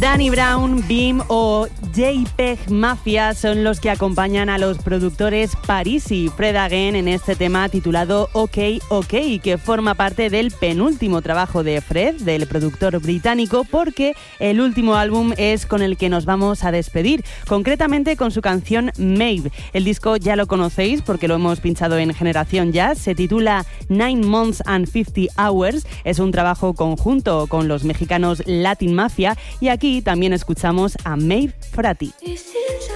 Danny Brown, Beam o JPEG Mafia son los que acompañan a los productores Parisi Fred Again en este tema titulado OK, que forma parte del penúltimo trabajo de Fred, del productor británico, porque el último álbum es con el que nos vamos a despedir, concretamente con su canción Maeve. El disco ya lo conocéis porque lo hemos pinchado en Generación Jazz, se titula 9 Months and 50 Hours, es un trabajo conjunto con los mexicanos Latin Mafia y aquí también escuchamos a Maeve Frati.